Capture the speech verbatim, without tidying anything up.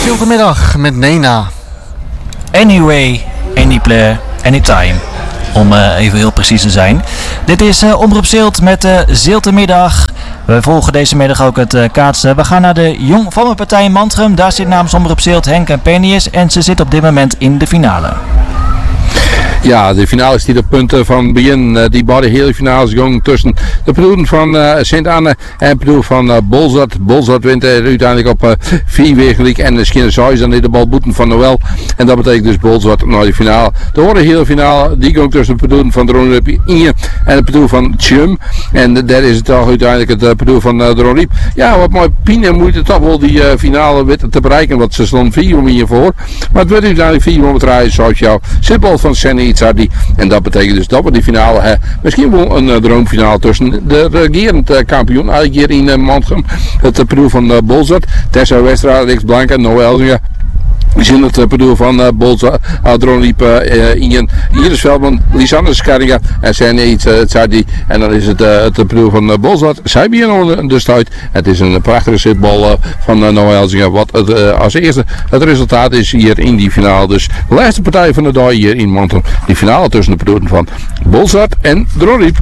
Zilvermiddag met Nena. Anyway, Anyplayer, Anytime. Om uh, even heel precies te zijn. Dit is uh, Omroep Zilt met de uh, Ziltermiddag. We volgen deze middag ook het uh, kaatsen. We gaan naar de Jong van partij in Mantrum. Daar zit namens Omroep Zilt Henk en Pennius. En ze zit op dit moment in de finale. Ja, de finale is die op punten van begin. Uh, die beide hele finales gaan tussen de ploegen van uh, Sint-Anne en de ploeg van uh, Bolzat. Bolzat wint uh, uiteindelijk op uh, vier wegen en de Skinner Saus dan in de bal boeten van Noël. En dat betekent dus Bolzat naar de finale. De andere hele finale die gaat tussen de ploegen van Dronriep Inge en de ploeg van Tjum. En uh, daar is het toch uiteindelijk het uh, ploeg van uh, Dronriep. Ja, wat mooi Pien moeite toch wel die uh, finale weten te bereiken, want ze stonden vier om hier voor. Maar het werd uiteindelijk vier om het rijden zoals jou. Simpel van Senny. En dat betekent dus dat we die finale hebben. Misschien wel een uh, droomfinale tussen de regerend uh, kampioen eigenlijk hier in uh, Mantrum. Het uh, ploeg van uh, Bolzat, Tessa Westra, Rix Blanca, Noël. Ja. We zien het uh, bedoel van uh, Bolzat, Adronriep, uh, Ingen, Iris Veldman, Lisanne Skarringa en Senny iets uh, Tzadi. En dan is het uh, het bedoel van uh, Bolzat. Zij beginnen dus uit. Het is een prachtige zitbal uh, van uh, Noël. Wat het, uh, als eerste het resultaat is hier in die finale. Dus de laatste partij van de dag hier in Mantrum. Die finale tussen de ploegen van Bolzat en Dronriep.